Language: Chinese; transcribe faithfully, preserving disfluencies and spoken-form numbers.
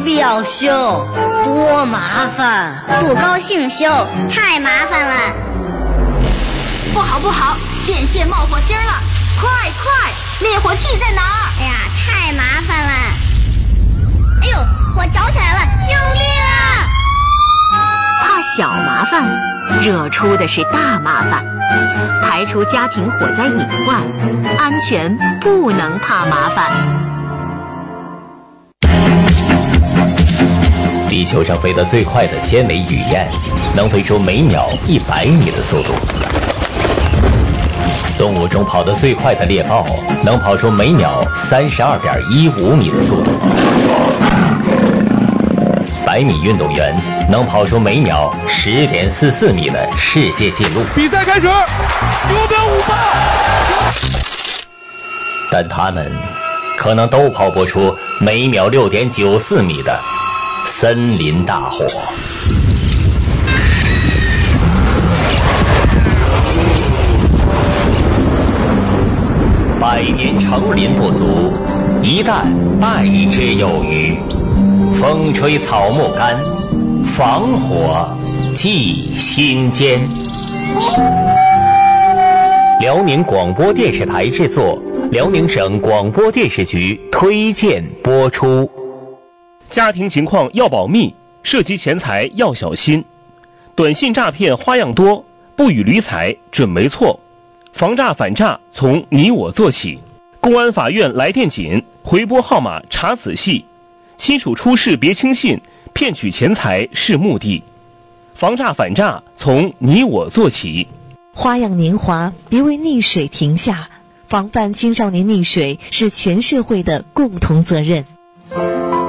必要修，多麻烦！ 不高兴修，太麻烦了。 不好不好，电线冒火星了！快快，灭火器在哪儿？ 哎呀，太麻烦了！哎呦，火着起来了！救命啊！ 怕小麻烦，惹出的是大麻烦。排除家庭火灾隐患，安全不能怕麻烦。 地球上飞得最快的尖尾雨燕，能飞出每秒一百米的速度。动物中跑得最快的猎豹，能跑出每秒三十二点一五米的速度。百米运动员能跑出每秒十点四四米的世界纪录。 比赛开始，九秒五八。 但他们可能都跑不出每秒六点九四米的森林大火。百年成林不足，一旦败之有余。风吹草木干，防火记心间。辽宁广播电视台制作，辽宁省广播电视局推荐播出。 家庭情况要保密，涉及钱财要小心。短信诈骗花样多，不予理睬准没错。防诈反诈从你我做起。公安法院来电紧，回拨号码查仔细。亲属出事别轻信，骗取钱财是目的。防诈反诈从你我做起。 花样年华，别为溺水停下。防范青少年溺水是全社会的共同责任。